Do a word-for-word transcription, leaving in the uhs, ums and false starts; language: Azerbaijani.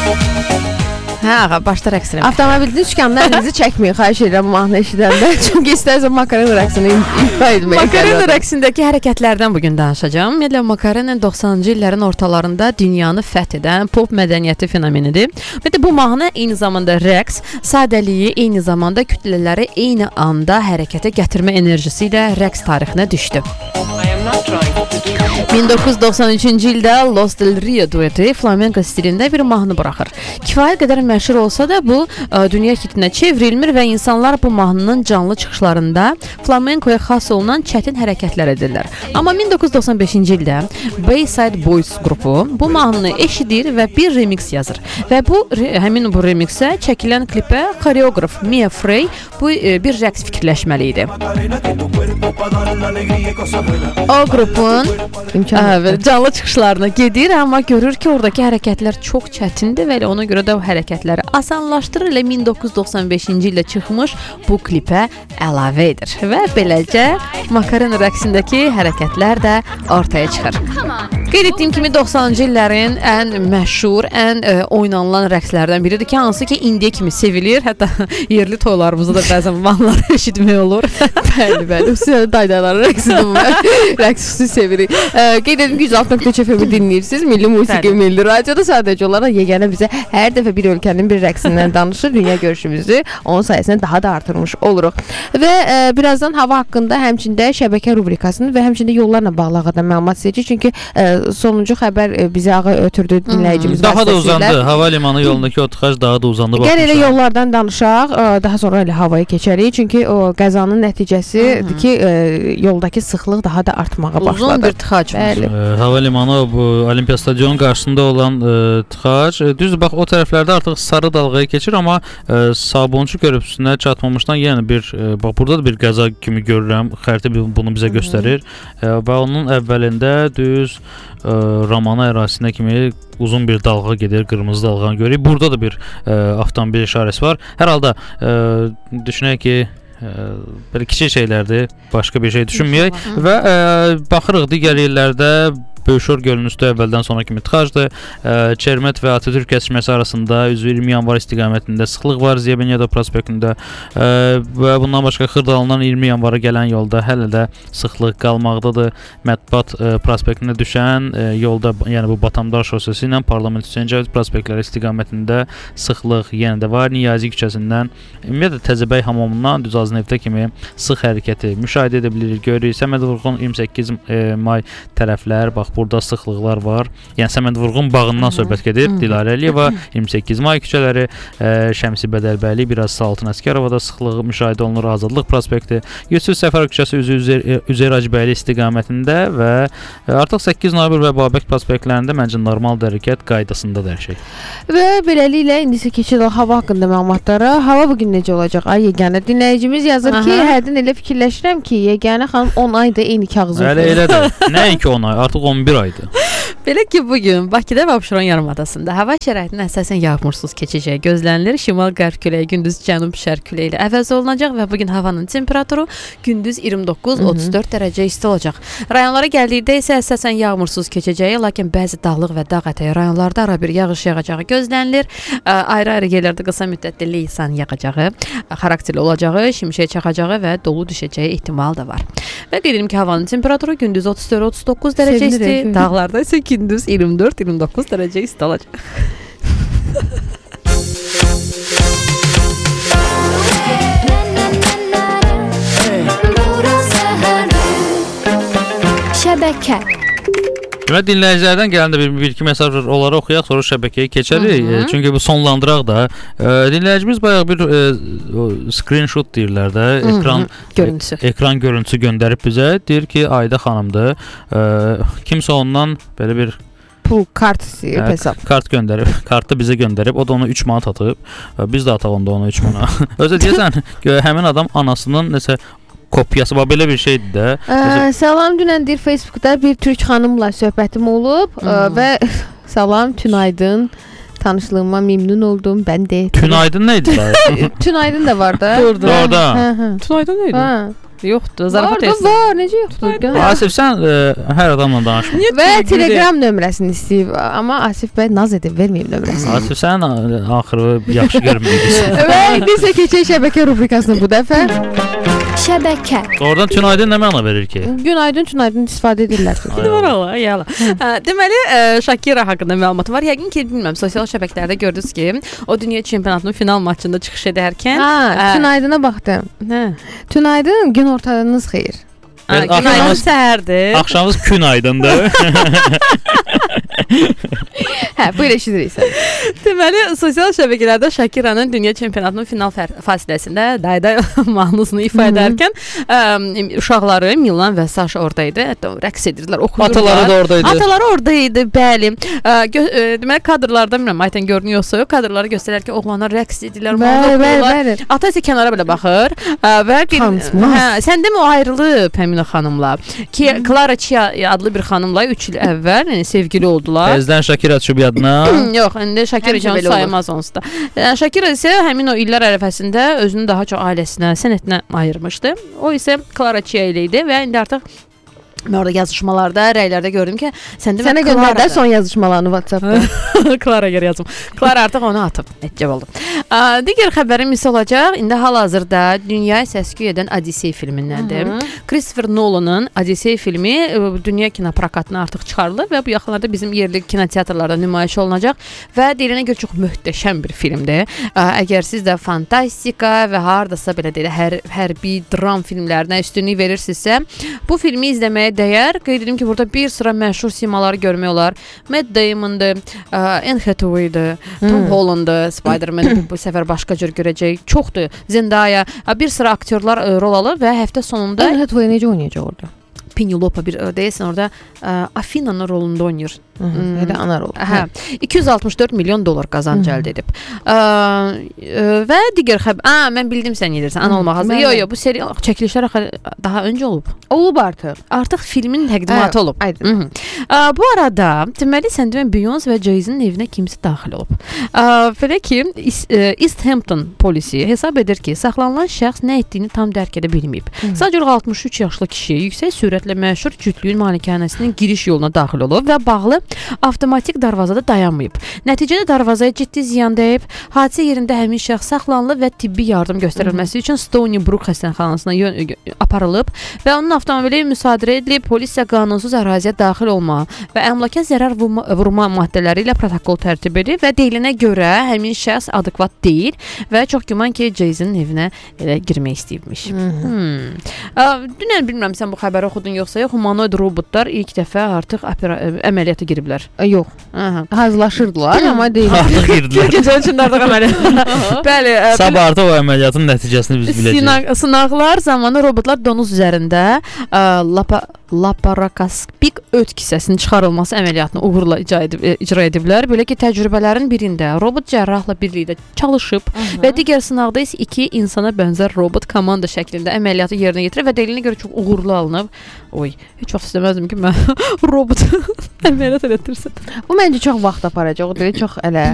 Hə, ağa, başda rəqsinə. Avtomobilin dükanında əlinizi çəkməyin, xahiş edirəm mahnı eşidəndə. Çünki istərsə Makarena rəqsini ifa etməyə. Makarena rəqsindəki hərəkətlərdən bugün danışacağım. Ümumiyyətlə, Makarena doxsanıncı illərin ortalarında dünyanı fəth edən pop mədəniyyəti fenomenidir. Ümumiyyətlə, bu mahnı eyni zamanda rəqs, sadəliyi, eyni zamanda kütlələri eyni anda hərəkətə gətirmə enerjisi ilə rəqs tarixinə düşdü. min doqquz yüz doxsan üçüncü ildə Los Del Rio dueti flamenko stilində bir mahnı buraxır. Kifayət qədər məşhur olsa da bu dünya hitinə çevrilmir və insanlar bu mahnının canlı çıxışlarında flamenkoya xas olunan çətin hərəkətlər edirlər. Amma min doqquz yüz doxsan beşinci ildə Bayside Boys qrupu bu mahnını eşidir və bir remix yazır. Və bu həmin bu remixə çəkilən klipə xoreograf Mia Frey bu bir rəqs fikirləşməli idi. O qrupun ə, canlı çıxışlarına gedir, amma görür ki, oradakı hərəkətlər çox çətindir və elə ona görə də o hərəkətləri asanlaşdırır. Elə min doqquz yüz doxsan beşinci ildə çıxmış bu klipə əlavə edir və beləcə Makarena rəqsindəki hərəkətlər də ortaya çıxır. Qeyd etdiyim kimi doxsanıncı illərin ən məşhur, ən ə, oynanılan rəqslərdən biridir ki, hansı ki indiyə kimi sevilir. Hətta yerli toylarımızda da bəzən mahnıları eşitmək olur. Bəli, bəli. Xüsusilə daydaların rəqsidir. Rəqs xüsusi sevirik. Ə, qeyd edim ki, yüz altı nöqtə üç F M-i dinləyirsiniz. Milli musiqi, bəli. Milli radioda sadəcə olaraq yeganə bizə hər dəfə bir ölkənin bir rəqsindən danışır. Dünya görüşümüzü onun sayəsində daha da artırmış oluruq. Və ə, birazdan hava haqqında, həmçində şəbəkə rubrikasını və həmçində yollarla bağlı da məlumat istəyəcək. Çünki ə, sonuncu xəbər ə, bizi ağa ötürdü dinləyicimiz vasitəsilə. Daha da uzandı. Hava limanı yolundakı o tıxac daha da uzandı. Gəl elə yollardan danışaq. Ə, daha sonra elə havaya keçərik. Çünki o qəzanın nəticəsidir ki, ə, yoldakı sıxlıq daha da artmağa başladı. Uzun bir tıxac var. Ə, hava limanı bu Olimpiya stadionunun qarşısında olan ə, tıxac. Düzdür, bax o tərəflərdə artıq sarı dalğaya keçir, amma ə, Sabunçu körpüsünə çatmamışdan yenə bir ə, bax burada da bir qəza kimi görürəm. Xəritə bunu bizə göstərir. Ə, və onun əvvəlində düz ə, Ramana ərazisinə kimi uzun bir dalğa gedir, qırmızı dalğanı görürük. Burada da bir ə, avtomobil işarəsi var. Hər halda ə, düşünək ki, ə, belə kiçik şeylərdir, başqa bir şey düşünməyək və ə, baxırıq digər yerlərdə Böyükşor gölünün üstü əvvəldən sonra kimi tıxacdır. Çermet və Atatürk kəsişməsi arasında yüz iyirmi yanvar istiqamətində sıxlıq var Ziyabenyedo prospektində və bundan başqa Xırdalından iyirmi yanvara gələn yolda hələ də sıxlıq qalmaqdadır. Mətbuat prospektinə düşən yolda, yəni bu Batamdar şosesi ilə Parlament Hüseyn Cəvid prospektləri istiqamətində sıxlıq yenə də var. Niyazi küçəsindən ümumiyyətlə Təzəbəy hamamından Düzazınevdə kimi sıx hərəkəti müşahidə edə bilirik, görürük. Səməd Vurğun iyirmi səkkiz may tərəflər, bax burada sıxlıqlar var. Yəni Səməd Vurğun bağından söhbət gedir. Dilarə Əliyeva, iyirmi səkkiz may küçələri, Şəmsi Bədəlbəyli, biraz Saltın Əsgərovada sıxlığı müşahidə olunur. Azadlıq prospekti, Yusuf Səfərov küçəsi Üzeyir Hacıbəyli istiqamətində və artıq səkkiz noyabr və Babək prospektlərində məncə normal hərəkət qaydasındadır hər şey. Və beləliklə indi isə keçirik hava haqqında məlumatlara. Hava bu gün necə olacaq? Ay yeganə dinləyicimiz yazır ki, hərdən elə fikirləşirəm ki, yeganə xanım on ayda eyni kağızı oxuyur. Elə elədir. Nəinki on ay, artıq on bir aydır. Belə ki, bugün Bakıda və Abşeron yarımadasında hava şəraitinin əsasən yağmursuz keçəcəyi gözlənilir. Şimal-qərb küləyi gündüz cənub-şərq küləyi ilə əvəz olunacaq və bugün havanın temperaturu gündüz iyirmi doqquz otuz dörd dərəcə isti olacaq. Rayonlara gəldikdə isə əsasən yağmursuz keçəcəyi, lakin bəzi dağlıq və dağ ətəyi rayonlarda ara bir yağış yağacağı gözlənilir. Ayrı-ayrı yerlərdə qısa müddətli leysan yağacağı, xarakterli olacağı, şimşək çaxacağı və dolu düşəcəyi ehtimal da var. Və qeyd edim ki, havanın temperaturu gündüz otuz dörd otuz doqquz dərəcə isti, dağlarda isə gündüz iyirmi dörd iyirmi doqquz dərəcə isti olacaq. Şəbəkə. Demək, dinləyicilərdən gələn də bir, bir iki mesaj onları oxuyaq, sonra şəbəkəyə keçərik. E, çünki bu sonlandıraq da. E, dinləyicimiz bayaq bir e, screenshot deyirlər də, ekran görüntüsü. E, ekran görüntüsü göndərib bizə. Deyir ki, Ayda xanımdır. E, kimsə ondan belə bir pul kart istəyir, hesab. Kart göndərib, kartı bizə göndərib. O da ona üç manat atıb. Biz də ataq onda ona üç manat. Özə deyəsən, həmin adam anasının nəsə kopyası var, belə bir şeydir də. Ə, salam, dünən deyir Facebookda bir türk xanımla söhbətim olub ə, və salam, tünaydın. Tanışlığıma memnun oldum. Ben de. Tünaydın neydi? Tünaydın da var da. Orada. Tünaydın neydi? Ha. Yoxdur, zarafat Var da etsin. var, necə yoxdur? Asif sən ə, hər adamla danışma. Və Telegram nömrəsini istəyib, amma Asif bəy naz edib verməyib nömrəsini. Asif sən ə, axırı yaxşı görməyirsən. Və indi isə keçək şəbəkə rubrikasına bu dəfə. Şəbəkə. Oradan tünaydın nə məna verir ki? Günaydın, tünaydın istifadə edirlər. Var Allah, yala. Deməli, ə, Shakira haqqında məlumat var. Yəqin ki, bilmirəm, sosial şəbəkələrdə gördünüz ki, o dünya çempionatının final maçında çıxış edərkən, Ha, tünaydına baxdım. hə, Tünaydın, gün ortalığınız xeyir. Bəs günaydın axşamınız- səhərdir. Axşamınız gün aydındır. Hə, bu elə eşidirik sən. Deməli, sosial şəbəkələrdə Shakiranın dünya çempionatının final fər- fasiləsində day-day mahnısını ifa edərkən ə, uşaqları Milan və Sasha oradaydı. Hətta rəqs edirdilər, oxuyurdular. Ataları da oradaydı. Ataları oradaydı, bəli. Ə, gö- ə, deməli kadrlarda bilmirəm, Aytən görünüyorsa, yox, kadrları göstərərkən oğlanlar rəqs edirlər, mahnı Bəli, bəli, oxuyurlar. bəli. Ata isə kənara belə baxır ə, və bir, Tanışmaz. hə, sən demə o ayrılıb Pəminə xanımla. Ki Clara Chia adlı bir xanımla üç il əvvəl yəni, sevgili oldular. Təzədən Shakira düşüb yadına. Yox, indi Shakira Həmişə can belə olur. saymaz onsuz da. Yəni, Shakira isə həmin o illər ərəfəsində özünü daha çox ailəsinə, sənətinə ayırmışdı. O isə Clara Chia ilə idi və indi artıq mən orada yazışmalarda, rəylərdə gördüm ki, sən demə Sənə göndərdə son yazışmalarını WhatsApp-da. Clara görə yazım. Clara artıq onu atıb. Əcəb oldu. Ə, digər xəbərim isə olacaq. İndi hal-hazırda dünyaya səs-küy edən Odyssey filmindəndir. Christopher Nolan'ın Odyssey filmi ə, dünya kinoprokatına artıq çıxarılıb və bu yaxınlarda bizim yerli kinoteatrlarda nümayiş olunacaq və deyilənə görə çox möhtəşəm bir filmdir. Ə, əgər siz də fantastika və hardasa belə deyək, hər hərbi dram filmlərinə üstünlük verirsinizsə, bu filmi izləməyə dəyər. Qeyd edim ki, burada bir sıra məşhur simaları görmək olar. Matt Damon'dır, ə, Anne Hathaway'dır, Tom Holland'dır, Spider-Man bu, bu səfər başqa cür görəcək. Çoxdur. Zendaya, ə, bir sıra aktyorlar ə, rol alır və həftə sonunda Anne Hathaway necə oynayacaq orada? Penelope bir ə, deyəsən orada ə, Afina'nın rolunda oynayır. Hı, elə ana rol. Hə, iki yüz altmış dörd milyon dollar qazanc əldə edib. Ə, ə, və digər xəbər, a, mən bildim sən edirsən, ana olmaq hazır. Mən- Yo, yo, bu serial çəkilişlər axı daha öncə olub. Olub artıq. Artıq filmin təqdimatı Hə, olub. aydın. Mhm. Ə, bu arada deməli sən demə Beyoncé və Jay-Z'nin evinə kimsə daxil olub. Ə, belə ki, East, ə, East Hampton polisi hesab edir ki, saxlanılan şəxs nə etdiyini tam dərk edə bilməyib. Sadəcə altmış üç yaşlı kişi yüksək sürətlə məşhur cütlüyün malikanəsinin giriş yoluna daxil olub və bağlı avtomatik darvazada dayanmayıb. Nəticədə darvazaya ciddi ziyan dəyib. Hadisə yerində həmin şəxs saxlanılıb və tibbi yardım göstərilməsi üçün Stony Brook xəstəxanasına yön aparılıb və onun avtomobili müsadirə edilib. Polis isə qanunsuz əraziyə daxil olma və əmlaka zərər vurma, vurma maddələri ilə protokol tərtib edib və deyilənə görə həmin şəxs adekvat deyil və çox güman ki, Jay-Z'nin evinə elə girmək istəyibmiş. Hmm. Ə, Dünən bilmirəm sən bu xəbəri oxudun yoxsa yox, humanoid robotlar ilk dəfə artıq opera, əməliyyata giriblər. Ə, Yox. Aha. Hazırlaşırdılar, amma deyil. Artıq girdilər. Gecə üçün də artıq əməliyyat. Bəli, ə, Sabah artıq o əməliyyatın nəticəsini biz biləcəyik. Sınaq, sınaqlar zamanı robotlar donuz üzərində ə, lapa, laparoskopik öt kisəsinin çıxarılması əməliyyatını uğurla icra, edib, e, icra ediblər. Belə ki, təcrübələrin birində robot cərrahla birlikdə çalışıb və digər sınaqda isə iki insana bənzər robot komanda şəklində əməliyyatı yerinə yetirib və dəlilinə görə çox uğurlu alınıb. Oy, heç vaxt istəməzdim ki, mən robot əməliyyat elətdirsin. Bu məncə çox vaxt aparacaq. O deyil, çox ələ